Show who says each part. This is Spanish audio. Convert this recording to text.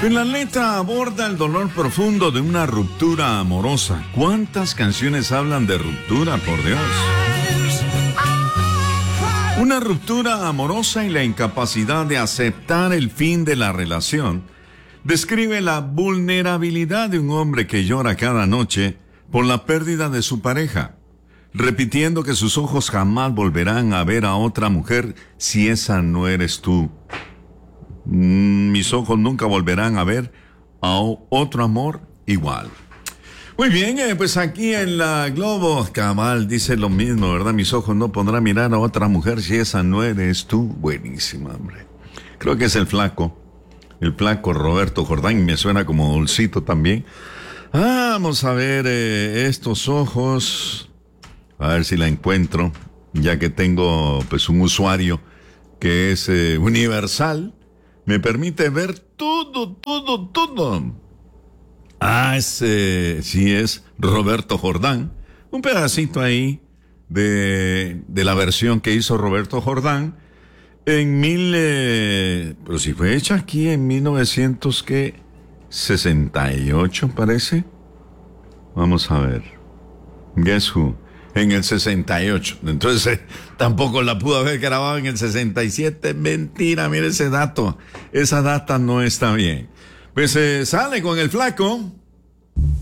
Speaker 1: En la letra aborda el dolor profundo de una ruptura amorosa. ¿Cuántas canciones hablan de ruptura, por Dios? Una ruptura amorosa y la incapacidad de aceptar el fin de la relación describe la vulnerabilidad de un hombre que llora cada noche por la pérdida de su pareja, repitiendo que sus ojos jamás volverán a ver a otra mujer si esa no eres tú. Mis ojos nunca volverán a ver a otro amor igual. Muy bien, pues aquí en la Globo Cabal dice lo mismo, ¿verdad? Mis ojos no podrán mirar a otra mujer si esa no eres tú. Buenísima, hombre. Creo que es el flaco Roberto Jordán, y me suena como dulcito también. Vamos a ver estos ojos, a ver si la encuentro, ya que tengo pues un usuario que es universal. Me permite ver todo. Sí es Roberto Jordán. Un pedacito ahí de la versión que hizo Roberto Jordán en pero si fue hecha aquí en 1968, parece. Vamos a ver. Guess Who. En el 68. Entonces, tampoco la pudo haber grabado en el 67. Mentira, mire ese dato. Esa data no está bien. Pues sale con el flaco.